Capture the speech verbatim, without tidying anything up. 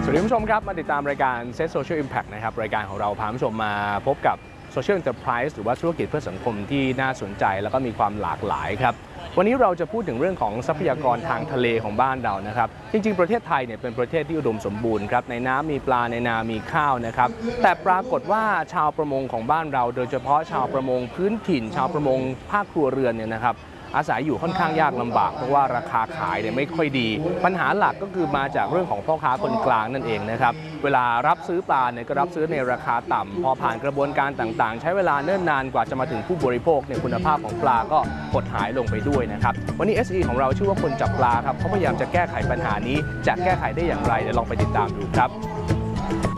สวัสดีผู้ชมครับมาติดตามรายการ Set Social Impact นะครับรายการของเราพาผู้ชมมาพบกับ Social Enterprise หรือว่าธุรกิจเพื่อสังคมที่น่าสนใจแล้วก็มีความหลากหลายครับวันนี้เราจะพูดถึงเรื่องของทรัพยากรทางทะเลของบ้านเรานะครับจริงๆประเทศไทยเนี่ยเป็นประเทศที่อุดมสมบูรณ์ครับในน้ำมีปลาในนามีข้าวนะครับแต่ปรากฏว่าชาวประมงของบ้านเราโดยเฉพาะชาวประมงพื้นถิ่น ชาวประมงภาคครัวเรือนเนี่ยนะครับอาศัยอยู่ค่อนข้างยากลำบากเพราะว่าราคาขายเนี่ยไม่ค่อยดีปัญหาหลักก็คือมาจากเรื่องของพ่อค้าคนกลางนั่นเองนะครับเวลารับซื้อปลาเนี่ยก็รับซื้อในราคาต่ำพอผ่านกระบวนการต่างๆใช้เวลาเนิ่นนานกว่าจะมาถึงผู้บริโภคเนี่ยคุณภาพของปลาก็หดหายลงไปด้วยนะครับวันนี้ เอส อี ของเราชื่อว่าคนจับปลาครับเขาพยายามจะแก้ไขปัญหานี้จะแก้ไขได้อย่างไรเดี๋ยวลองไปติดตามดูครับ